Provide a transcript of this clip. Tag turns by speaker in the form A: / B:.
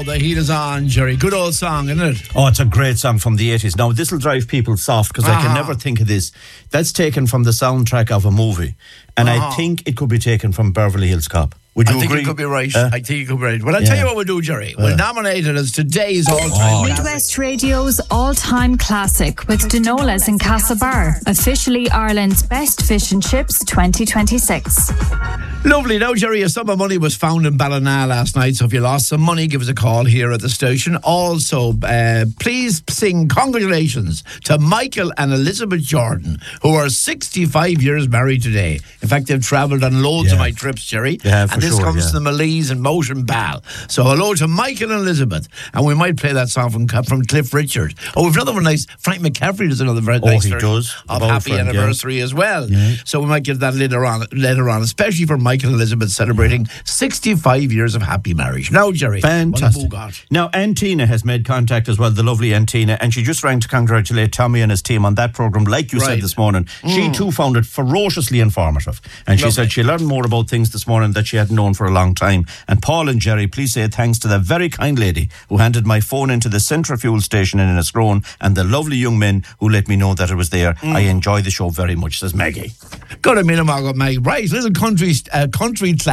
A: The Heat Is On, Jerry. Good old song, isn't it?
B: Oh, it's a great song from the 80s. Now, this will drive people soft because I can never think of this. That's taken from the soundtrack of a movie. And I think it could be taken from Beverly Hills Cop. Would you agree?
A: I think it could be right. I think it could be right. Well, I'll tell you what we'll do, Jerry. We'll nominate it as today's all-time
C: Midwest Radio's all-time classic with Denola's in Castlebar. Officially Ireland's best fish and chips 2026.
A: Lovely. Now, Jerry, a sum of money was found in Ballina last night, so if you lost some money, give us a call here at the station. Also, please sing congratulations to Michael and Elizabeth Jordan, who are 65 years married today. In fact, they've travelled on loads of my trips, Jerry.
B: Yeah,
A: and this comes to the Malise and Motion Ball. So hello to Michael and Elizabeth. And we might play that song from Cliff Richard. Oh, we've another one nice. Frank McCaffrey does another very nice version of Happy Anniversary as well. Yeah. So we might get that later on, especially for Michael and Elizabeth celebrating 65 years of happy marriage. Now, Jerry.
B: Fantastic. Now, Antina has made contact as well, the lovely Antina, and she just rang to congratulate Tommy and his team on that programme, like you said this morning. She too found it ferociously informative. And she said she learned more about things this morning that she hadn't known for a long time. And Paul and Jerry, please say thanks to the very kind lady who handed my phone into the centrifugal station in Enniscrone and the lovely young men who let me know that it was there. I enjoy the show very much, says Maggie.
A: Good a minute, Maggie. Right, little country